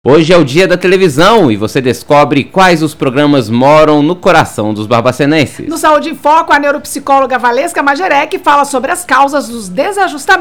Hoje é o dia da televisão e você descobre quais os programas moram no coração dos barbacenenses. No Saúde em Foco, a neuropsicóloga Valesca Majerec fala sobre as causas dos desajustamentos